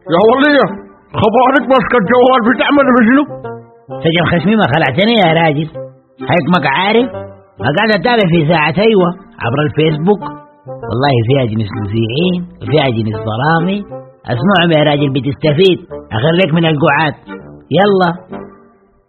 يا ولية خبرك ماسكة الجوال بتعمل بشنو؟ سجل خشمي ما خلعتني يا راجل، حكمك عارف ما قاعد اتابع في ساعة ايوه عبر الفيسبوك، والله فيها جنس مذيعين وفيها جنس برامج، اسمعهم يا راجل بتستفيد، اخليك من القعاد. يلا